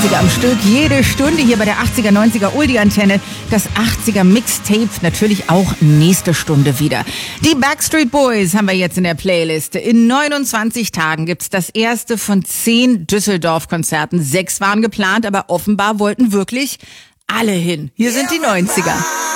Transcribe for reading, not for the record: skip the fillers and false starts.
80er am Stück, jede Stunde hier bei der 80er, 90er Oldie-Antenne. Das 80er Mixtape natürlich auch nächste Stunde wieder. Die Backstreet Boys haben wir jetzt in der Playlist. In 29 Tagen gibt's das erste von 10 Düsseldorf-Konzerten. 6 waren geplant, aber offenbar wollten wirklich alle hin. Hier sind die 90er.